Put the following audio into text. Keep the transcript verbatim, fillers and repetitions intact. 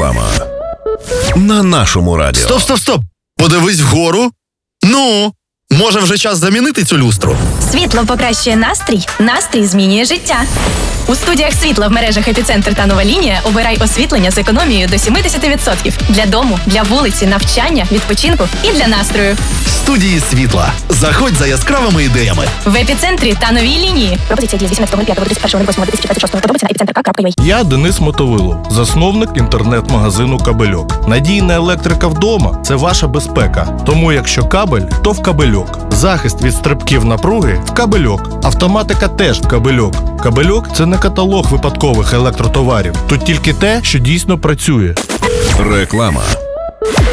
Реклама на нашому радіо. Стоп, стоп, стоп! Подивись вгору. Ну, може вже час замінити цю люстру? Світло покращує настрій, настрій змінює життя. У студіях світла в мережах «Епіцентр» та «Нова лінія» обирай освітлення з економією до сімдесят відсотків. Для дому, для вулиці, навчання, відпочинку і для настрою. Студії світла. Заходь за яскравими ідеями. В «Епіцентрі» та «Новій лінії». Пропозиція діє з вісімнадцятого липня до тридцять першого липня дві тисячі двадцять шостого. Подробиці на епіцентр крапка ю а. Я Денис Мотовилов, засновник інтернет-магазину «Кабельок». Надійна електрика вдома – це ваша безпека. Тому якщо кабель, то в «Кабельок». Захист від стрибків напруги – в «Кабельок». Автоматика теж в «Кабельок». «Кабельок» – це не каталог випадкових електротоварів. Тут тільки те, що дійсно працює. Реклама.